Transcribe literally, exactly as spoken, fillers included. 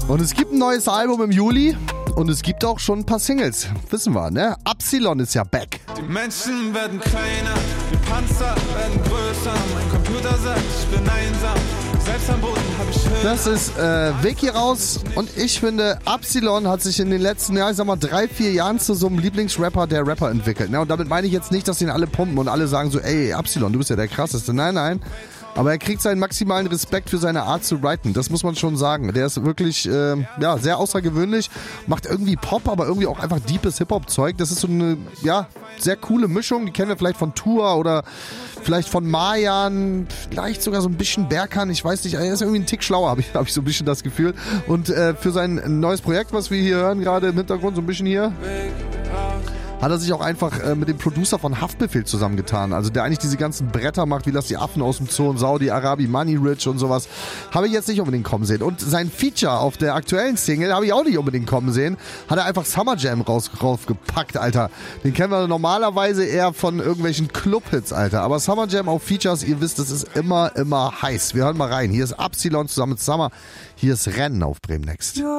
Und es gibt ein neues Album im Juli und es gibt auch schon ein paar Singles. Wissen wir, ne? Absilon ist ja back. Die Menschen werden kleiner, die Panzer werden größer. Mein Computer sagt, ich bin einsam. Selbst am Boden habe ich Höhen. Das ist äh, Weg hier raus und ich finde, Absilon hat sich in den letzten, ja, ich sag mal, drei, vier Jahren zu so einem Lieblingsrapper der Rapper entwickelt. Ne? Und damit meine ich jetzt nicht, dass ihn alle pumpen und alle sagen so, ey, Absilon, du bist ja der Krasseste. Nein, nein. Aber er kriegt seinen maximalen Respekt für seine Art zu writen. Das muss man schon sagen. Der ist wirklich äh, ja, sehr außergewöhnlich. Macht irgendwie Pop, aber irgendwie auch einfach deepes Hip-Hop-Zeug. Das ist so eine ja, sehr coole Mischung. Die kennen wir vielleicht von Tour oder vielleicht von Marjan. Vielleicht sogar so ein bisschen Berkan. Ich weiß nicht. Er ist irgendwie ein Tick schlauer, habe ich, hab ich so ein bisschen das Gefühl. Und äh, für sein neues Projekt, was wir hier hören, gerade im Hintergrund, so ein bisschen hier, hat er sich auch einfach äh, mit dem Producer von Haftbefehl zusammengetan. Also der eigentlich diese ganzen Bretter macht, wie Lass die Affen aus dem Zoo und Saudi-Arabi, Money Rich und sowas. Habe ich jetzt nicht unbedingt kommen sehen. Und sein Feature auf der aktuellen Single habe ich auch nicht unbedingt kommen sehen. Hat er einfach Summer Jam raus, rausgepackt, Alter. Den kennen wir normalerweise eher von irgendwelchen Club-Hits, Alter. Aber Summer Jam auf Features, ihr wisst, das ist immer, immer heiß. Wir hören mal rein. Hier ist Absilon zusammen mit Summer. Hier ist Rennen auf Bremen Next.